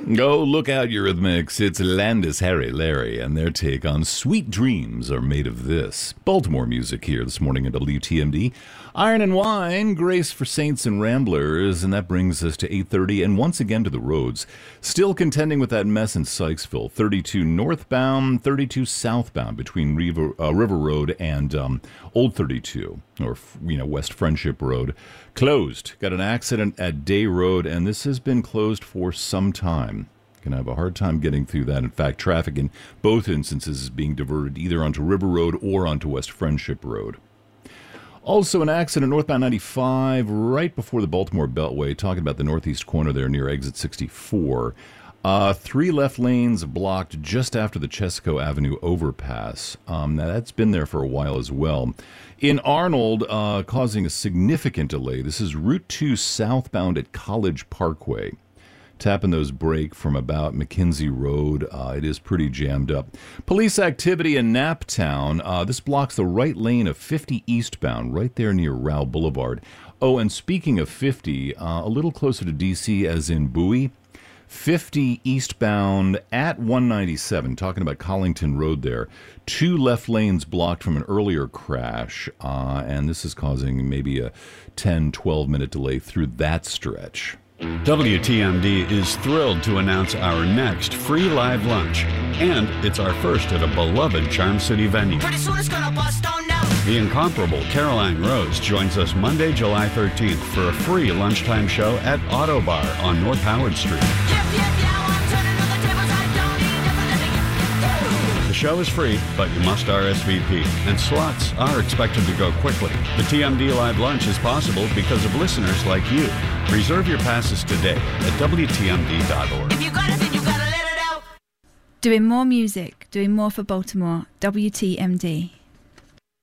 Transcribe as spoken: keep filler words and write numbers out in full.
Oh, look out, Eurythmics. It's Landis, Harry, Larry, and their take on Sweet Dreams Are Made of This. Baltimore music here this morning at W T M D. Iron and Wine, Grace for Saints and Ramblers, and that brings us to eight thirty, and once again to the roads. Still contending with that mess in Sykesville. thirty-two northbound, thirty-two southbound between River, uh, River Road and um, Old thirty-two, or, you know, West Friendship Road. Closed. Got an accident at Day Road, and this has been closed for some time. Going to have a hard time getting through that. In fact, traffic in both instances is being diverted either onto River Road or onto West Friendship Road. Also, an accident northbound ninety-five right before the Baltimore Beltway, talking about the northeast corner there near exit sixty-four. Uh, three left lanes blocked just after the Chesco Avenue overpass. Um, now, that's been there for a while as well. In Arnold, uh, causing a significant delay. This is Route two southbound at College Parkway. Tapping those brake from about McKinsey Road. Uh, it is pretty jammed up. Police activity in Naptown. Uh, this blocks the right lane of fifty eastbound, right there near Rowell Boulevard. Oh, and speaking of fifty, uh, a little closer to D C as in Bowie. fifty eastbound at one ninety-seven, talking about Collington Road there. Two left lanes blocked from an earlier crash, uh, and this is causing maybe a ten, twelve minute delay through that stretch. W T M D is thrilled to announce our next free live lunch, and it's our first at a beloved Charm City venue. Pretty soon it's gonna bust on down. The incomparable Caroline Rose joins us Monday, July thirteenth for a free lunchtime show at Auto Bar on North Howard Street. Yep, yep, yeah, I'm turning on the tables. I don't need nothing. The show is free, but you must R S V P, and slots are expected to go quickly. The T M D Live Lunch is possible because of listeners like you. Reserve your passes today at W T M D dot org. If you got it, then you gotta let it out. Doing more music, doing more for Baltimore. W T M D.